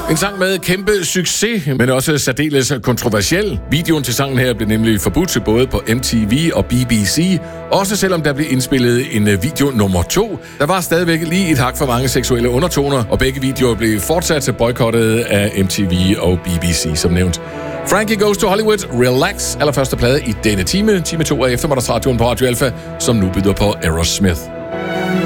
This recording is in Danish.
En sang med kæmpe succes, men også særdeles kontroversiel. Videoen til sangen her blev nemlig forbudt både på MTV og BBC, også selvom der blev indspillet en video nummer 2. Der var stadigvæk lige et hak for mange seksuelle undertoner, og begge videoer blev fortsat boykottet af MTV og BBC, som nævnt. Frankie Goes to Hollywood, Relax, allerførste plade i denne time. Time 2 af eftermiddagsradioen på Radio Alpha, som nu byder på Aerosmith.